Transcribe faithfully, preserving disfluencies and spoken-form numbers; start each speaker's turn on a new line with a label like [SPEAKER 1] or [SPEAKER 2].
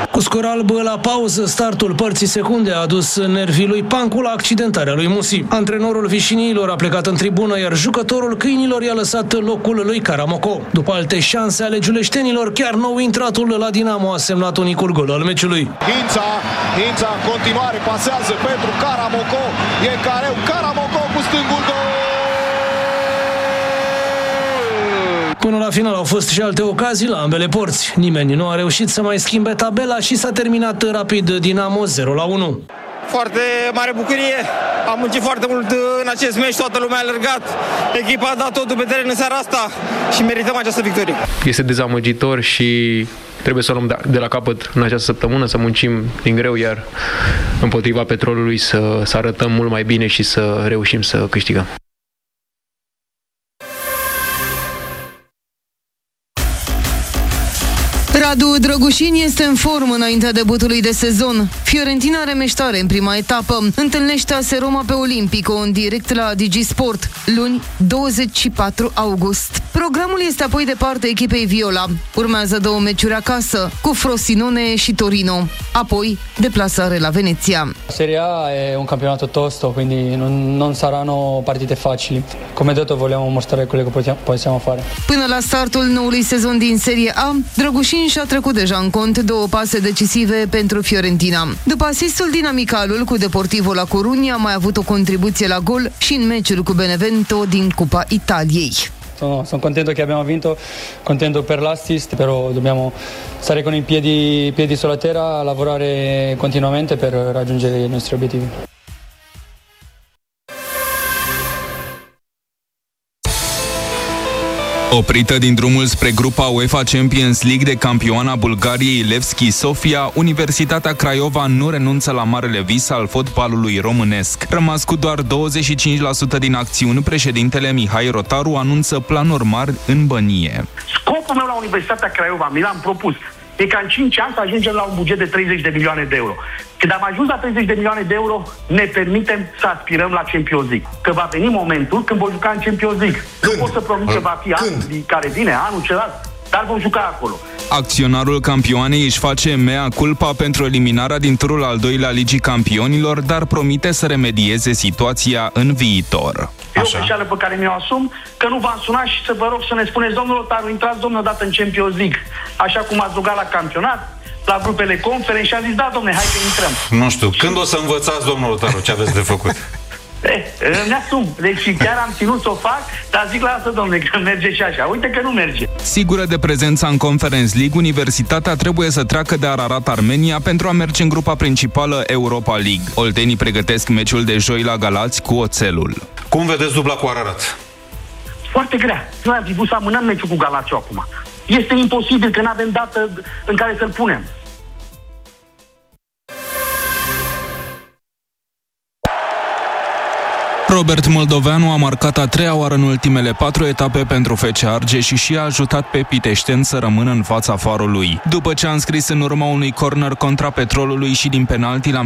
[SPEAKER 1] Cu scor alb la pauză, startul părții secunde a adus nervii lui Pancu la accidentarea lui Musi. Antrenorul vișiniilor a plecat în tribună, iar jucătorul câinilor i-a lăsat locul lui Caramoco. După alte șanse ale giuleștenilor, chiar nou intratul la Dinamo a semnat unicul gol al meciului.
[SPEAKER 2] Hința, Hința în continuare pasează pentru Caramoco. E careu, Caramoco cu stângul gol!
[SPEAKER 1] Până la final au fost și alte ocazii la ambele porți. Nimeni nu a reușit să mai schimbe tabela și s-a terminat rapid Dinamo zero la unu.
[SPEAKER 3] Foarte mare bucurie, am muncit foarte mult în acest meci, toată lumea a alergat, echipa a dat totul pe teren în seara asta și merităm această victorie.
[SPEAKER 4] Este dezamăgitor și trebuie să o luăm de la capăt în această săptămână, să muncim din greu, iar împotriva Petrolului să, să arătăm mult mai bine și să reușim să câștigăm.
[SPEAKER 5] Radu Drăgușin este în formă înaintea debutului de sezon. Fiorentina Remeștare în prima etapă întâlnește A S Roma pe Olimpico în direct la Digi Sport, luni douăzeci și patru august. Programul este apoi de partea echipei Viola. Urmează două meciuri acasă, cu Frosinone și Torino. Apoi deplasare la Venezia.
[SPEAKER 6] Serie A è un campionato tosto, quindi non, non saranno partite facili. Come detto, vogliamo mostrare quello che possiamo fare.
[SPEAKER 5] Până la startul noului sezon din Serie A, Drăgușin și-a trecut deja în cont două pase decisive pentru Fiorentina. După asistul din amicalul cu Deportivo La Coruña, a mai avut o contribuție la gol și în meciul cu Benevento din Cupa Italiei.
[SPEAKER 6] Sono, sono contento che abbiamo vinto, contento per l'assist, però dobbiamo stare con i piedi, piedi sulla terra, lavorare continuamente per raggiungere i nostri obiettivi.
[SPEAKER 7] Oprită din drumul spre grupa UEFA Champions League de campioana Bulgariei Levski Sofia, Universitatea Craiova nu renunță la marele vis al fotbalului românesc. Rămas cu doar douăzeci și cinci la sută din acțiuni, președintele Mihai Rotaru anunță planuri mari în bănie.
[SPEAKER 8] Scopul meu la Universitatea Craiova, mi l-am propus, e ca în cinci ani să ajungem la un buget de treizeci de milioane de euro. Când am ajuns la treizeci de milioane de euro, ne permitem să aspirăm la Champions League. Că va veni momentul când vom juca în Champions League. Când? Nu pot să promit că va fi anul care vine, anul celălalt, dar vom juca acolo.
[SPEAKER 7] Acționarul campioanei își face mea culpa pentru eliminarea din turul al doilea Ligii Campionilor, dar promite să remedieze situația în viitor.
[SPEAKER 8] E o greșeală pe care mi-o asum, că nu v-am sunat și să vă rog să ne spuneți, domnul Rotaru, intrați domnul odată în Champions League, așa cum ați rugat la campionat, la grupele conferențe și a zis, da, domne, hai că intrăm.
[SPEAKER 9] Nu știu, când o să învățați, domnul Rotaru, ce aveți de făcut?
[SPEAKER 8] Eh, mi-asum. Deci chiar am ținut să o fac, dar zic, lasă, domne, că merge și așa. Uite că nu merge.
[SPEAKER 7] Sigură de prezența în Conference League, Universitatea trebuie să treacă de Ararat Armenia pentru a merge în grupa principală Europa League. Oltenii pregătesc meciul de joi la Galați cu Oțelul.
[SPEAKER 9] Cum vedeți dubla cu Ararat?
[SPEAKER 8] Foarte grea. Noi am fi vrut să amânăm meciul cu Galați acum. Este imposibil că nu avem dată în care să-l punem.
[SPEAKER 7] Robert Moldoveanu a marcat a treia oară în ultimele patru etape pentru F C Argeș și și-a ajutat pe piteșteni să rămână în fața farului. După ce a înscris în urma unui corner contra Petrolului și din penalti la